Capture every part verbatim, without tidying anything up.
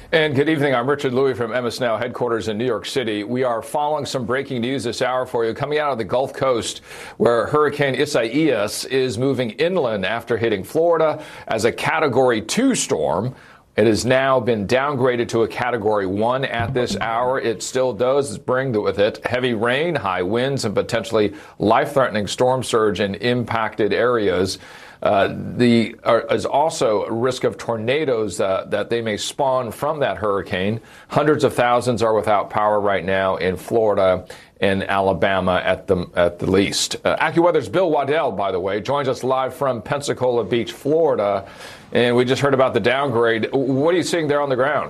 And good evening. I'm Richard Louie from M S Now headquarters in New York City. We are following some breaking news this hour for you coming out of the Gulf Coast, where Hurricane Isaias is moving inland after hitting Florida as a Category two storm. It has now been downgraded to a Category one at this hour. It still does bring with it heavy rain, high winds, and potentially life-threatening storm surge in impacted areas. Uh, the uh, is also a risk of tornadoes uh, that they may spawn from that hurricane. Hundreds of thousands are without power right now in Florida and Alabama at the at the least. Uh, AccuWeather's Bill Waddell, by the way, joins us live from Pensacola Beach, Florida, and we just heard about the downgrade. What are you seeing there on the ground?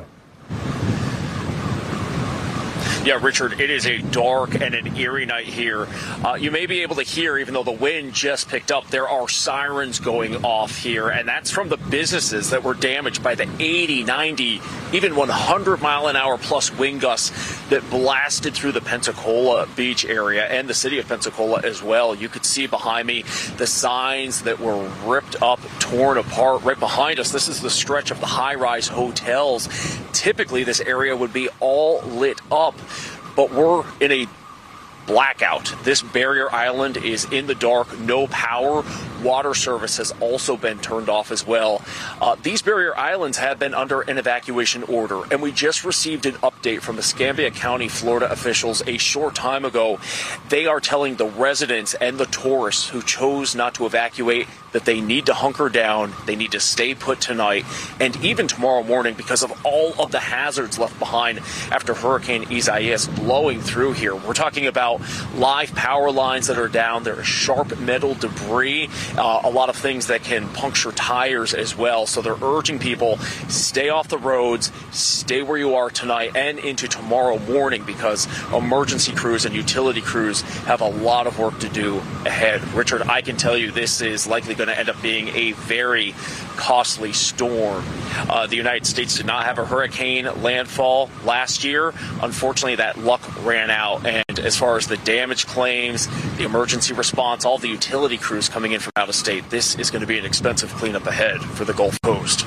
Yeah, Richard, it is a dark and an eerie night here. Uh, you may be able to hear, even though the wind just picked up, there are sirens going off here, and that's from the businesses that were damaged by the eighty, ninety, even one hundred mile an hour plus wind gusts that blasted through the Pensacola Beach area and the city of Pensacola as well. You could see behind me the signs that were ripped up, torn apart. Right behind us, this is the stretch of the high-rise hotels. Typically, this area would be all lit up, but we're in a blackout. This barrier island is in the dark, no power. Water service has also been turned off as well. Uh, these barrier islands have been under an evacuation order, and we just received an update from Escambia County, Florida officials a short time ago. They are telling the residents and the tourists who chose not to evacuate that they need to hunker down, they need to stay put tonight, and even tomorrow morning because of all of the hazards left behind after Hurricane Isaias blowing through here. We're talking about live power lines that are down. There is sharp metal debris, uh, a lot of things that can puncture tires as well. So they're urging people, stay off the roads, stay where you are tonight and into tomorrow morning, because emergency crews and utility crews have a lot of work to do ahead. Richard, I can tell you this is likely going to end up being a very costly storm. Uh, the United States did not have a hurricane landfall last year. Unfortunately, that luck ran out. And as far as the damage claims, the emergency response, all the utility crews coming in from out of state, this is going to be an expensive cleanup ahead for the Gulf Coast.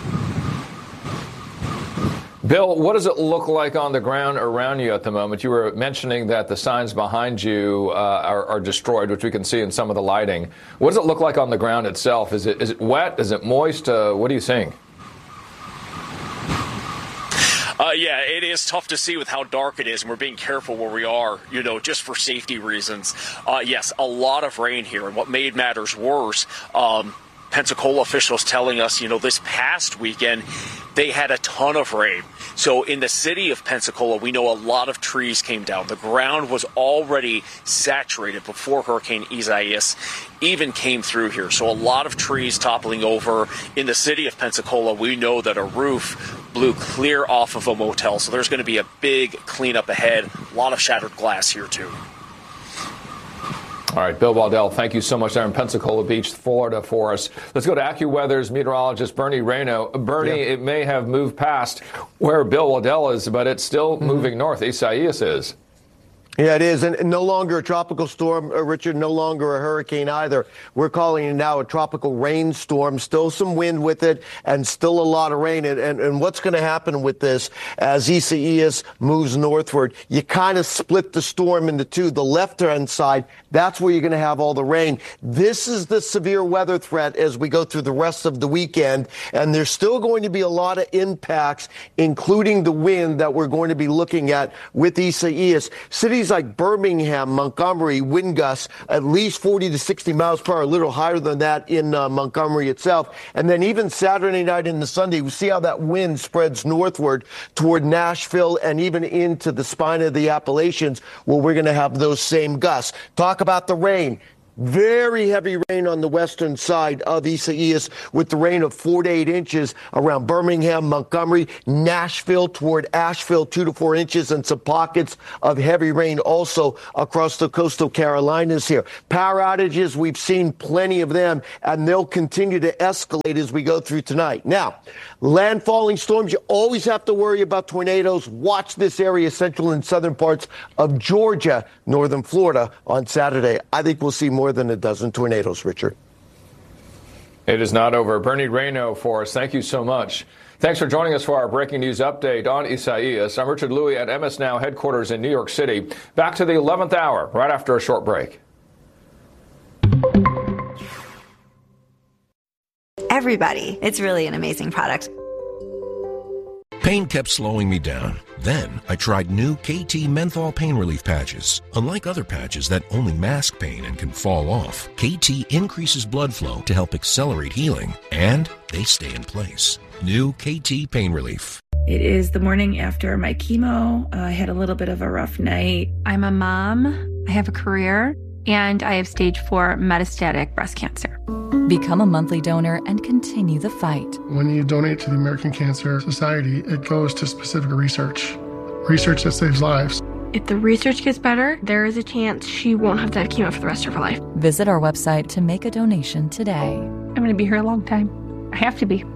Bill, what does it look like on the ground around you at the moment? You were mentioning that the signs behind you uh, are, are destroyed, which we can see in some of the lighting. What does it look like on the ground itself? Is it is it wet? Is it moist? Uh, what are you seeing? Uh, yeah, it is tough to see with how dark it is, and we're being careful where we are, you know, just for safety reasons. Uh, yes, a lot of rain here, and what made matters worse, um, Pensacola officials telling us, you know, this past weekend, they had a ton of rain. So in the city of Pensacola, we know a lot of trees came down. The ground was already saturated before Hurricane Isaias even came through here. So a lot of trees toppling over. In the city of Pensacola, we know that a roof blew clear off of a motel. So there's going to be a big cleanup ahead. A lot of shattered glass here, too. All right, Bill Waddell, thank you so much there in Pensacola Beach, Florida, for us. Let's go to AccuWeather's meteorologist Bernie Rayno. Bernie, yeah. It may have moved past where Bill Waddell is, but it's still mm-hmm. moving north. Isaias is. Yeah, it is. And no longer a tropical storm, uh, Richard, no longer a hurricane either. We're calling it now a tropical rainstorm. Still some wind with it and still a lot of rain. And, and, and what's going to happen with this as Isaias moves northward? You kind of split the storm into two. The left-hand side, that's where you're going to have all the rain. This is the severe weather threat as we go through the rest of the weekend. And there's still going to be a lot of impacts, including the wind that we're going to be looking at with Isaias. Cities like Birmingham, Montgomery, wind gusts at least forty to sixty miles per hour, a little higher than that in uh, Montgomery itself. And then even Saturday night into Sunday, we see how that wind spreads northward toward Nashville and even into the spine of the Appalachians, where we're going to have those same gusts. Talk about the rain. Very heavy rain on the western side of Isaias, with the rain of four to eight inches around Birmingham, Montgomery, Nashville toward Asheville, two to four inches, and some pockets of heavy rain also across the coastal Carolinas here. Power outages, we've seen plenty of them, and they'll continue to escalate as we go through tonight. Now, landfalling storms, you always have to worry about tornadoes. Watch this area, central and southern parts of Georgia, northern Florida on Saturday. I think we'll see more than a dozen tornadoes, Richard. It is not over. Bernie Rayno for us. Thank you so much. Thanks for joining us for our breaking news update on Isaias. I'm Richard Louie at M S Now headquarters in New York City. Back to the eleventh hour right after a short break. Everybody. It's really an amazing product. Pain kept slowing me down. Then I tried new K T Menthol Pain Relief Patches. Unlike other patches that only mask pain and can fall off, K T increases blood flow to help accelerate healing, and they stay in place. New K T Pain Relief. It is the morning after my chemo. Uh, I had a little bit of a rough night. I'm a mom, I have a career, and I have stage four metastatic breast cancer. Become a monthly donor and continue the fight. When you donate to the American Cancer Society, it goes to specific research, research that saves lives. If the research gets better, there is a chance she won't have to have chemo for the rest of her life. Visit our website to make a donation today. I'm going to be here a long time. I have to be.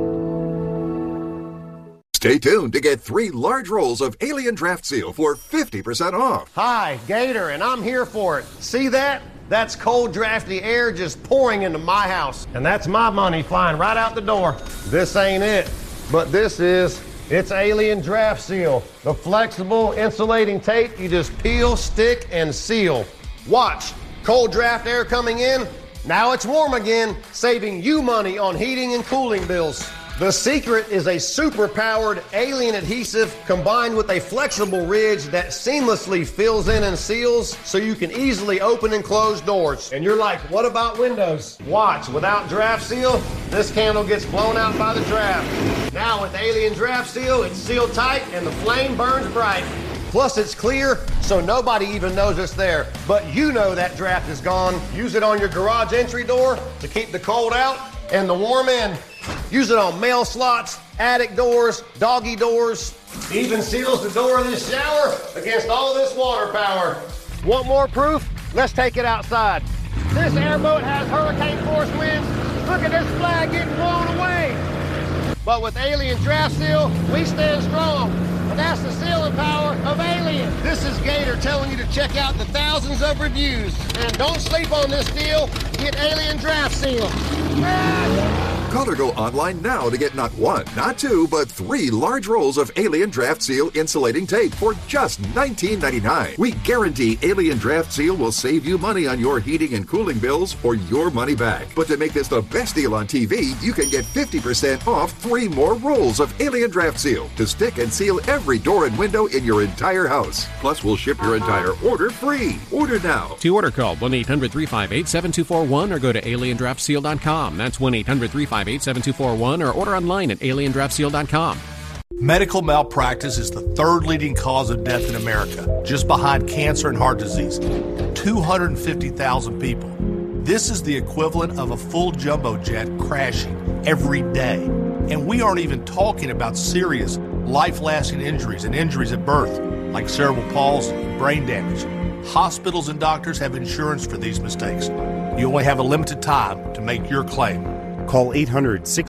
Stay tuned to get three large rolls of Alien Draft Seal for fifty percent off. Hi, Gator, and I'm here for it. See that? That's cold, drafty air just pouring into my house. And that's my money flying right out the door. This ain't it, but this is. It's Alien Draft Seal, the flexible insulating tape you just peel, stick, and seal. Watch, cold draft air coming in. Now it's warm again, saving you money on heating and cooling bills. The secret is a super-powered alien adhesive combined with a flexible ridge that seamlessly fills in and seals so you can easily open and close doors. And you're like, what about windows? Watch, without Draft Seal, this candle gets blown out by the draft. Now with Alien Draft Seal, it's sealed tight and the flame burns bright. Plus it's clear, so nobody even knows it's there. But you know that draft is gone. Use it on your garage entry door to keep the cold out and the warm in. Use it on mail slots, attic doors, doggy doors. Even seals the door of this shower against all of this water power. Want more proof? Let's take it outside. This airboat has hurricane force winds. Look at this flag getting blown away. But with Alien Draft Seal, we stand strong. And that's the sealing power of Alien. This is Gator telling you to check out the thousands of reviews. And don't sleep on this deal. Get Alien Draft Seal. Ah! Call or go online now to get not one, not two, but three large rolls of Alien Draft Seal insulating tape for just nineteen ninety-nine dollars. We guarantee Alien Draft Seal will save you money on your heating and cooling bills or your money back. But to make this the best deal on T V, you can get fifty percent off three more rolls of Alien Draft Seal to stick and seal every door and window in your entire house. Plus, we'll ship your entire order free. Order now. To order, call one eight hundred three five eight seven two four one or go to alien draft seal dot com. That's one eight hundred three five eight seven two four one or order online at alien draft seal dot com. Medical malpractice is the third leading cause of death in America, just behind cancer and heart disease. two hundred fifty thousand people. This is the equivalent of a full jumbo jet crashing every day. And we aren't even talking about serious, life-lasting injuries and injuries at birth, like cerebral palsy and brain damage. Hospitals and doctors have insurance for these mistakes. You only have a limited time to make your claim. Call eight hundred six